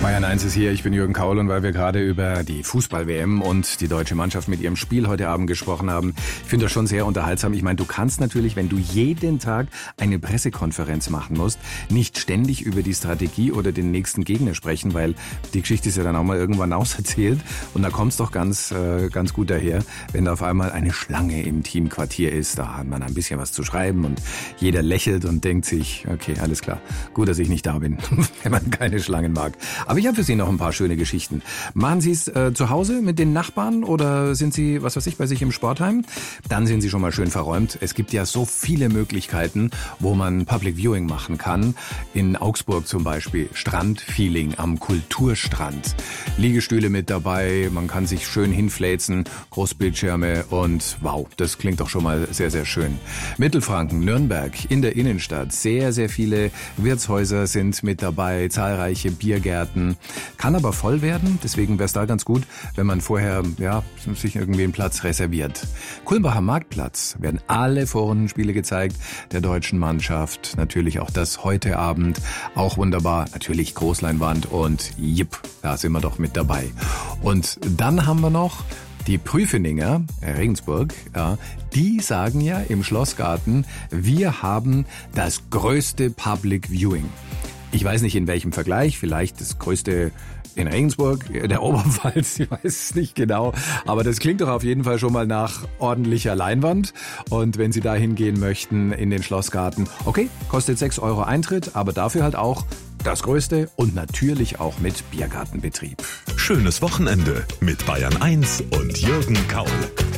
Bayern 1 ist hier, ich bin Jürgen Kaul und weil wir gerade über die Fußball-WM und die deutsche Mannschaft mit ihrem Spiel heute Abend gesprochen haben, ich finde das schon sehr unterhaltsam. Ich meine, du kannst natürlich, wenn du jeden Tag eine Pressekonferenz machen musst, nicht ständig über die Strategie oder den nächsten Gegner sprechen, weil die Geschichte ist ja dann auch mal irgendwann auserzählt und da kommt es doch ganz gut daher, wenn da auf einmal eine Schlange im Teamquartier ist, da hat man ein bisschen was zu schreiben und jeder lächelt und denkt sich, okay, alles klar, gut, dass ich nicht da bin, wenn man keine Schlangen mag. Aber ich habe für Sie noch ein paar schöne Geschichten. Machen Sie es zu Hause mit den Nachbarn oder sind Sie, was weiß ich, bei sich im Sportheim? Dann sind Sie schon mal schön verräumt. Es gibt ja so viele Möglichkeiten, wo man Public Viewing machen kann. In Augsburg zum Beispiel Strandfeeling am Kulturstrand. Liegestühle mit dabei, man kann sich schön hinfläzen, Großbildschirme und wow, das klingt doch schon mal sehr, sehr schön. Mittelfranken, Nürnberg, in der Innenstadt. Sehr, sehr viele Wirtshäuser sind mit dabei, zahlreiche Biergärten. Kann aber voll werden, deswegen wäre es da ganz gut, wenn man vorher sich irgendwie einen Platz reserviert. Kulmbacher Marktplatz werden alle Vorrundenspiele gezeigt der deutschen Mannschaft. Natürlich auch das heute Abend, auch wunderbar. Natürlich Großleinwand und jipp, da sind wir doch mit dabei. Und dann haben wir noch die Prüfeninger, Regensburg, die sagen ja im Schlossgarten, wir haben das größte Public Viewing. Ich weiß nicht in welchem Vergleich, vielleicht das größte in Regensburg, der Oberpfalz, ich weiß es nicht genau. Aber das klingt doch auf jeden Fall schon mal nach ordentlicher Leinwand. Und wenn Sie da hingehen möchten in den Schlossgarten, okay, kostet 6 € Eintritt, aber dafür halt auch das Größte und natürlich auch mit Biergartenbetrieb. Schönes Wochenende mit Bayern 1 und Jürgen Kaul.